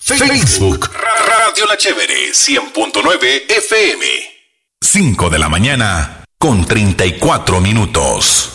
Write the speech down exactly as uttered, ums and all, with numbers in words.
Facebook, Radio La Chévere, cien punto nueve F M. cinco de la mañana, con treinta y cuatro minutos.